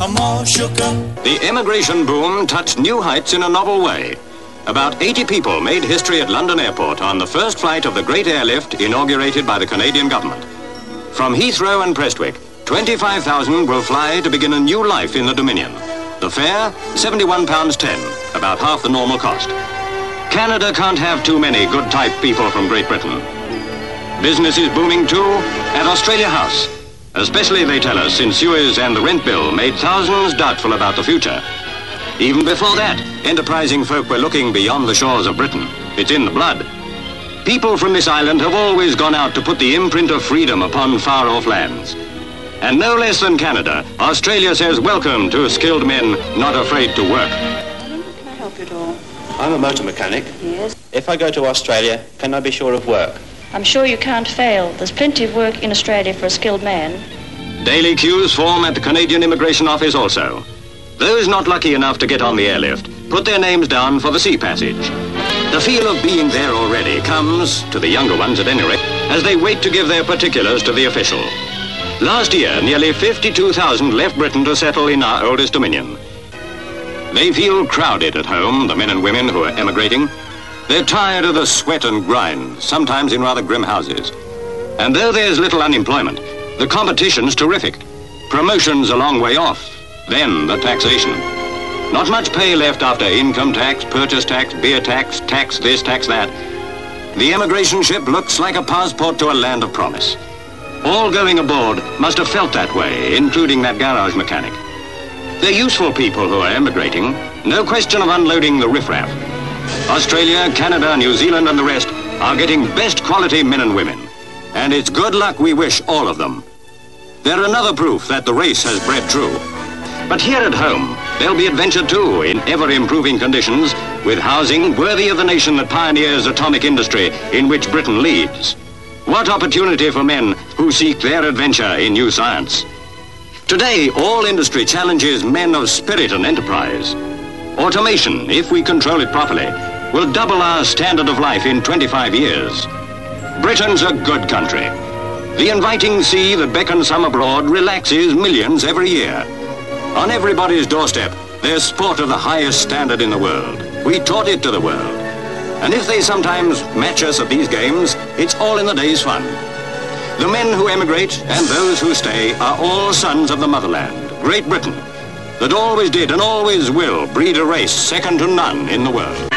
I'm all shook up. The immigration boom touched new heights in a novel way. About 80 people made history at London Airport on the first flight of the great airlift inaugurated by the Canadian government. From Heathrow and Prestwick, 25,000 will fly to begin a new life in the Dominion. The fare, £71.10, about half the normal cost. Canada can't have too many good type people from Great Britain. Business is booming too at Australia House. Especially, they tell us, since Suez and the rent bill made thousands doubtful about the future. Even before that, enterprising folk were looking beyond the shores of Britain. It's in the blood. People from this island have always gone out to put the imprint of freedom upon far-off lands. And no less than Canada, Australia says welcome to skilled men not afraid to work. Can I help you at all? I'm a motor mechanic. Yes. If I go to Australia, can I be sure of work? I'm sure you can't fail. There's plenty of work in Australia for a skilled man. Daily queues form at the Canadian Immigration Office also. Those not lucky enough to get on the airlift put their names down for the sea passage. The feel of being there already comes, to the younger ones at any rate, as they wait to give their particulars to the official. Last year, nearly 52,000 left Britain to settle in our oldest dominion. They feel crowded at home, the men and women who are emigrating. They're tired of the sweat and grind, sometimes in rather grim houses. And though there's little unemployment, the competition's terrific. Promotion's a long way off. Then the taxation. Not much pay left after income tax, purchase tax, beer tax, tax this, tax that. The immigration ship looks like a passport to a land of promise. All going aboard must have felt that way, including that garage mechanic. They're useful people who are emigrating. No question of unloading the riffraff. Australia, Canada, New Zealand and the rest are getting best quality men and women. And it's good luck we wish all of them. They're another proof that the race has bred true. But here at home, there'll be adventure too in ever-improving conditions with housing worthy of the nation that pioneers atomic industry in which Britain leads. What opportunity for men who seek their adventure in new science. Today, all industry challenges men of spirit and enterprise. Automation, if we control it properly, will double our standard of life in 25 years. Britain's a good country. The inviting sea that beckons some abroad relaxes millions every year. On everybody's doorstep, there's sport of the highest standard in the world. We taught it to the world. And if they sometimes match us at these games, it's all in the day's fun. The men who emigrate and those who stay are all sons of the motherland, Great Britain, that always did and always will breed a race second to none in the world.